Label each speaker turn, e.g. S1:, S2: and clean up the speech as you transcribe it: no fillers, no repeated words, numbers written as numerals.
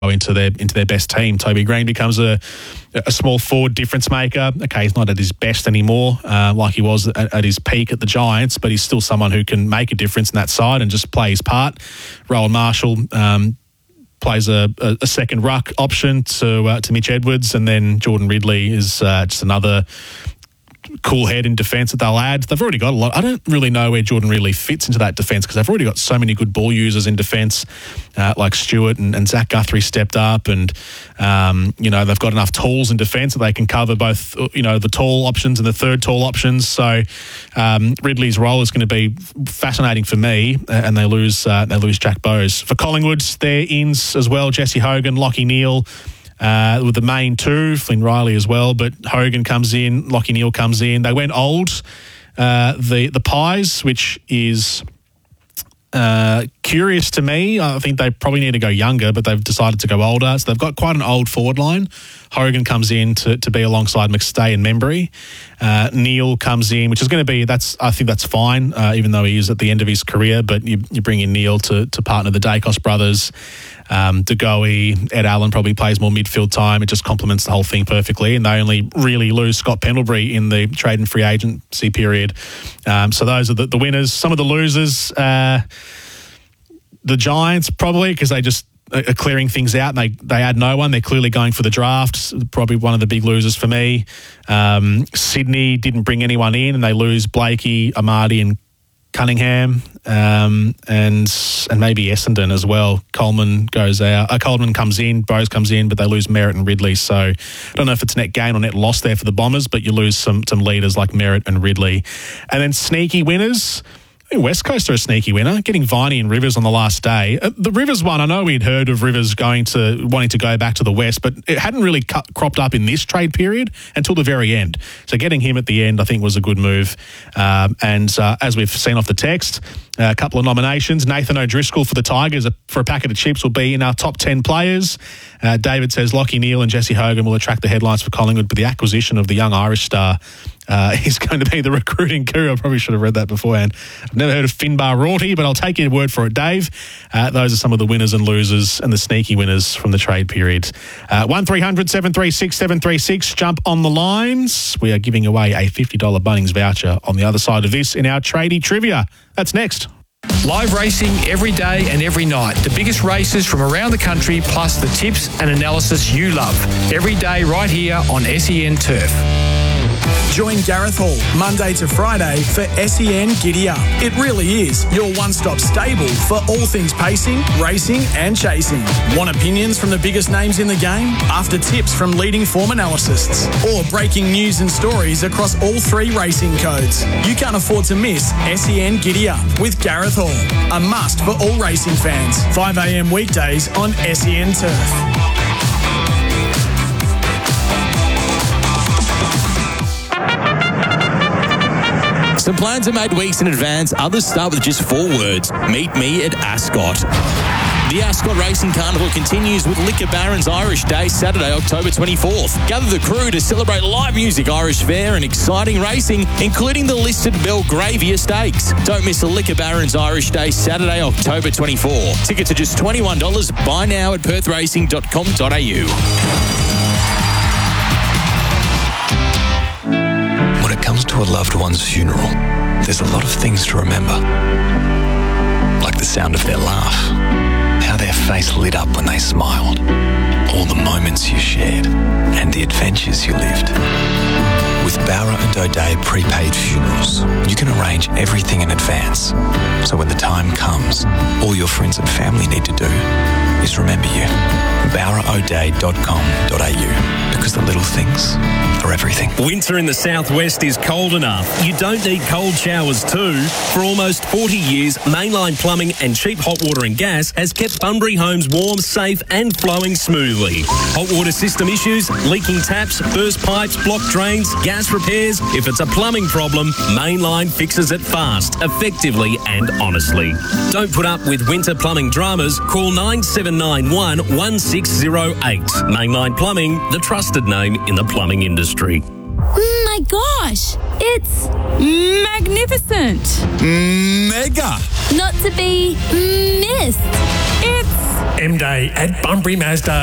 S1: into their best team. Toby Green becomes a small forward difference maker. Okay, he's not at his best anymore, like he was at his peak at the Giants, but he's still someone who can make a difference in that side and just play his part. Rowan Marshall plays a second ruck option to Mitch Edwards, and then Jordan Ridley is just another cool head in defence that they'll add. They've already got a lot. I don't really know where Jordan Ridley fits into that defence because they've already got so many good ball users in defence, like Stewart and Zach Guthrie stepped up, and they've got enough tools in defence that they can cover both the tall options and the third tall options. So Ridley's role is going to be fascinating for me, and they lose Jack Bowes. For Collingwood, their ins as well: Jesse Hogan, Lachie Neale. With the main two, Flynn Riley as well, but Hogan comes in, Lachie Neale comes in. They went old, the Pies, which is curious to me. I think they probably need to go younger, but they've decided to go older. So they've got quite an old forward line. Hogan comes in to be alongside McStay and Membry. Neale comes in, which is going to be, I think that's fine, even though he is at the end of his career, but you bring in Neale to partner the Dacos brothers. De Goey, Ed Allen probably plays more midfield time. It just complements the whole thing perfectly, and they only really lose Scott Pendlebury in the trade and free agency period. So those are the winners. Some of the losers, the Giants probably, because they just are clearing things out and they add no one. They're clearly going for the draft. Probably one of the big losers for me. Sydney didn't bring anyone in, and they lose Blakey, Amadi and Cunningham, and maybe Essendon as well. Coleman goes out. Coleman comes in, Bowes comes in, but they lose Merritt and Ridley. So I don't know if it's net gain or net loss there for the Bombers, but you lose some leaders like Merritt and Ridley. And then sneaky winners. West Coast are a sneaky winner, getting Viney and Rivers on the last day. The Rivers one, I know we'd heard of Rivers wanting to go back to the West, but it hadn't really cropped up in this trade period until the very end. So getting him at the end, I think, was a good move. And as we've seen off the text, a couple of nominations. Nathan O'Driscoll for the Tigers for a packet of chips will be in our top 10 players. David says Lachie Neale and Jesse Hogan will attract the headlines for Collingwood, but the acquisition of the young Irish star is going to be the recruiting coup. I probably should have read that beforehand. I've never heard of Finbar Rorty, but I'll take your word for it, Dave. Those are some of the winners and losers and the sneaky winners from the trade period. 1300 736 736. Jump on the lines. We are giving away a $50 Bunnings voucher on the other side of this in our tradie trivia. That's next.
S2: Live racing every day and every night. The biggest races from around the country, plus the tips and analysis you love. Every day right here on SEN Turf.
S3: Join Gareth Hall Monday to Friday for SEN Giddy Up. It really is your one-stop stable for all things pacing, racing and chasing. Want opinions from the biggest names in the game? After tips from leading form analysts? Or breaking news and stories across all three racing codes? You can't afford to miss SEN Giddy Up with Gareth Hall. A must for all racing fans. 5 a.m. weekdays on SEN Turf.
S4: Some plans are made weeks in advance. Others start with just 4 words. Meet me at Ascot. The Ascot Racing Carnival continues with Liquor Barons Irish Day, Saturday, October 24th. Gather the crew to celebrate live music, Irish fare and exciting racing, including the listed Belgravia Stakes. Don't miss the Liquor Barons Irish Day, Saturday, October 24. Tickets are just $21. Buy now at perthracing.com.au.
S5: When it comes to a loved one's funeral, there's a lot of things to remember. Like the sound of their laugh, how their face lit up when they smiled, all the moments you shared, and the adventures you lived. With Bowra and O'Dea prepaid funerals, you can arrange everything in advance. So when the time comes, all your friends and family need to do is remember you. BowraO'Dea.com.au, because the little things are everything.
S6: Winter in the southwest is cold enough. You don't need cold showers too. For almost 40 years, Mainline Plumbing and Cheap Hot Water and Gas has kept Bunbury homes warm, safe and flowing smoothly. Hot water system issues, leaking taps, burst pipes, blocked drains, gas repairs. If it's a plumbing problem, Mainline fixes it fast, effectively and honestly. Don't put up with winter plumbing dramas. Call 9791 1608. Mainline Plumbing, the trusted name in the plumbing industry.
S7: My gosh, it's magnificent.
S8: Mega.
S7: Not to be missed.
S8: It's MDay at Bunbury Mazda.